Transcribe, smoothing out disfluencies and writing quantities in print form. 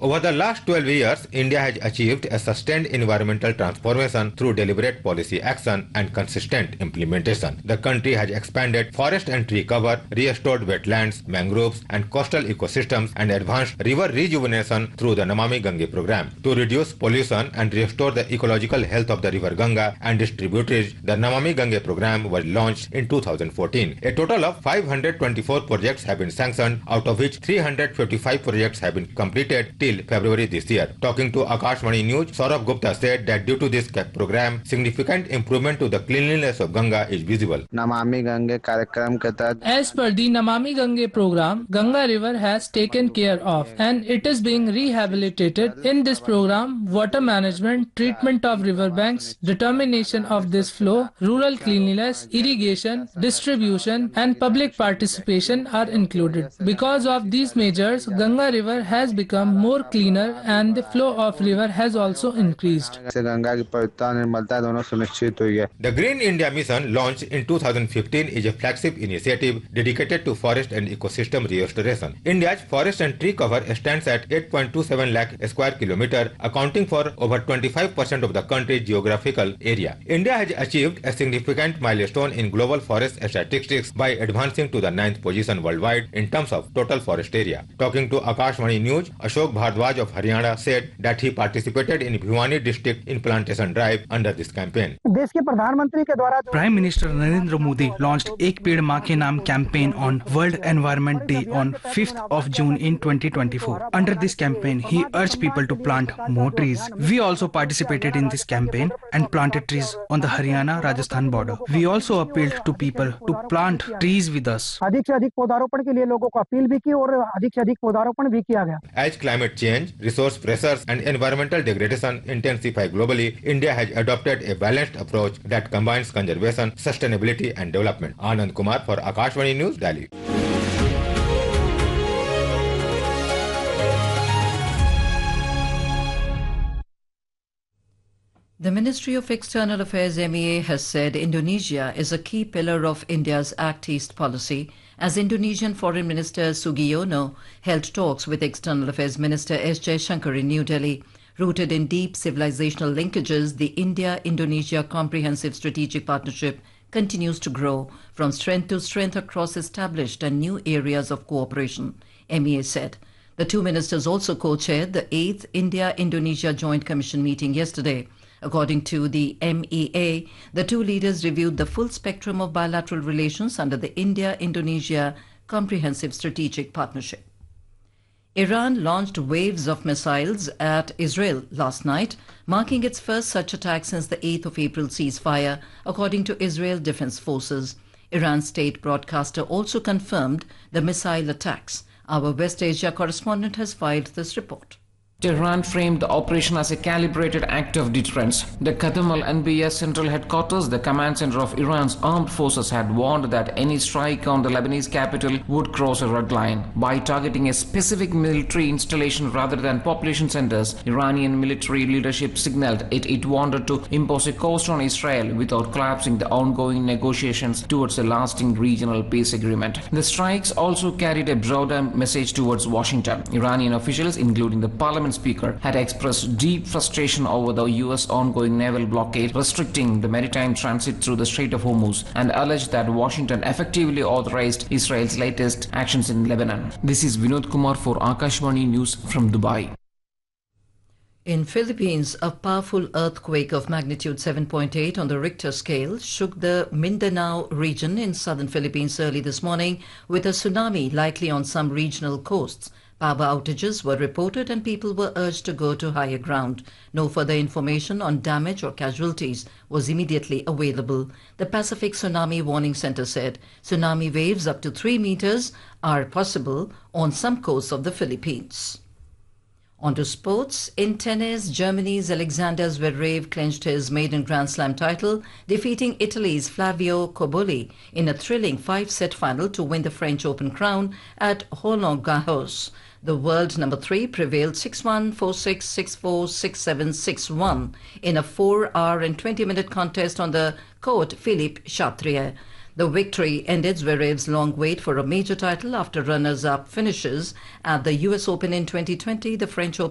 Over the last 12 years, India has achieved a sustained environmental transformation through deliberate policy action and consistent implementation. The country has expanded forest and tree cover, restored wetlands, mangroves and coastal ecosystems and advanced river rejuvenation through the Namami Gange program. To reduce pollution and restore the ecological health of the river Ganga and its tributaries, the Namami Gange program was launched in 2014. A total of 524 projects have been sanctioned, out of which 355 projects have been completed till February this year. Talking to Akashvani News, Saurabh Gupta said that due to this program, significant improvement to the cleanliness of Ganga is visible. Namami Gange कार्यक्रम के तहत As per the Namami Gange program, Ganga river has taken care of and it is being rehabilitated. In this program, water management, treatment of river banks, determination of this flow, rural cleanliness, irrigation, distribution and public participation are included. Because of these measures, Ganga river has become more cleaner and the flow of river has also increased. Ganga की पवित्रता निर्मलता दोनों सुनिश्चित हुई है. The Green India Mission, launched in 2015, is a flagship initiative dedicated to forest and ecosystem restoration. India's forest and tree cover stands at 8.27 lakh square kilometer, accounting for over 25% of the country's geographical area. India has achieved a significant milestone in global forest statistics by advancing to the 9th position worldwide in terms of total forest area. Talking to Akashvani News, Ashok Bhardwaj of Haryana said that he participated in Bhiwani district in plantation drive under this campaign. Prime Minister Narendra Modi launched Ek Ped Maa Ke Naam campaign on World Environment Day on 5th of June in 2024. Under this campaign, he urged people to plant more trees. We also participated in this campaign and planted trees on the Haryana-Rajasthan border. We also appealed to people to plant trees with us. As climate change, resource pressures and environmental degradation intensify globally, India has adopted a balanced approach that combines conservation, sustainability and development. Anand Kumar for Akashvani News, Delhi. The Ministry of External Affairs MEA has said Indonesia is a key pillar of India's Act East policy as Indonesian Foreign Minister Sugiono held talks with External Affairs Minister S. Jaishankar in New Delhi. Rooted in deep civilizational linkages, the India-Indonesia Comprehensive Strategic Partnership continues to grow from strength to strength across established and new areas of cooperation, MEA said. The two ministers also co-chaired the 8th India-Indonesia Joint Commission meeting yesterday. According to the MEA, the two leaders reviewed the full spectrum of bilateral relations under the India-Indonesia Comprehensive Strategic Partnership. Iran launched waves of missiles at Israel last night, marking its first such attack since the 8th of April ceasefire, according to Israel Defense Forces. Iran's state broadcaster also confirmed the missile attacks. Our West Asia correspondent has filed this report. Tehran framed the operation as a calibrated act of deterrence. The Qatam al-Anbiya Central Headquarters, the command center of Iran's armed forces, had warned that any strike on the Lebanese capital would cross a red line. By targeting a specific military installation rather than population centers, Iranian military leadership signaled it wanted to impose a cost on Israel without collapsing the ongoing negotiations towards a lasting regional peace agreement. The strikes also carried a broader message towards Washington. Iranian officials, including the parliament speaker, had expressed deep frustration over the U.S. ongoing naval blockade restricting the maritime transit through the Strait of Hormuz and alleged that Washington effectively authorized Israel's latest actions in Lebanon. This is Vinod Kumar for Akashvani News from Dubai. In Philippines, a powerful earthquake of magnitude 7.8 on the Richter scale shook the Mindanao region in southern Philippines early this morning, with a tsunami likely on some regional coasts. Power outages were reported and people were urged to go to higher ground. No further information on damage or casualties was immediately available. The Pacific Tsunami Warning Center said tsunami waves up to 3 meters are possible on some coasts of the Philippines. On to sports. In tennis, Germany's Alexander Zverev clinched his maiden Grand Slam title, defeating Italy's Flavio Cobolli in a thrilling 5-set final to win the French Open crown at Roland Garros. The world number 3 prevailed 6-1, 4-6, 6-4, 6-7, 6-1 in a 4-hour and 20-minute contest on the court Philippe Chatrier. The victory ended Zverev's long wait for a major title after runners-up finishes at the US Open in 2020, the French Open